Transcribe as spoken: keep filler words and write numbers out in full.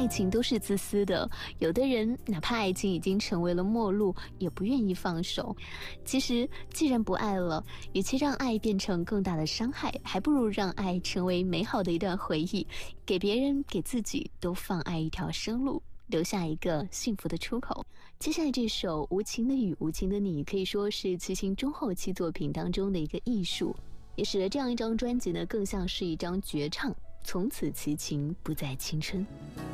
爱情都是自私的，有的人哪怕爱情已经成为了陌路，也不愿意放手。其实既然不爱了，与其让爱变成更大的伤害，还不如让爱成为美好的一段回忆，给别人给自己都放爱一条生路，留下一个幸福的出口。接下来这首《无情的雨，无情的你》可以说是齐秦中后期作品当中的一个艺术，也使得这样一张专辑呢更像是一张绝唱。从此齐秦不再青春。